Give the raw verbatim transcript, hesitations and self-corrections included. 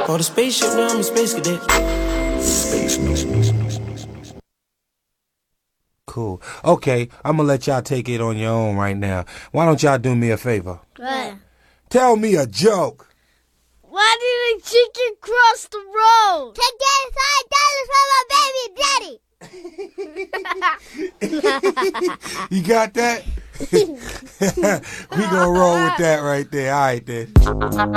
Bought a spaceship, now I'm a space cadet. Space, space, space, space, space. Cool. Okay, I'm gonna let y'all take it on your own right now. Why don't y'all do me a favor? What? Tell me a joke. Why did a chicken cross the road? To get five dollars from my baby daddy. You got that? We gonna roll with that right there. All right then.